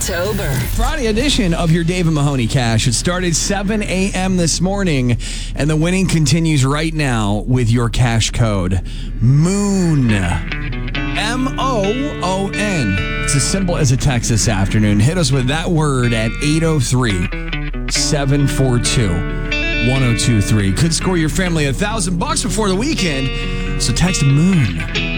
October. Friday edition of your Dave and Mahoney Cash. It started 7 a.m. this morning, and the winning continues right now with your cash code. Moon. M-O-O-N. It's as simple as a text this afternoon. Hit us with that word at 803-742-1023. Could score your family $1,000 before the weekend, so text Moon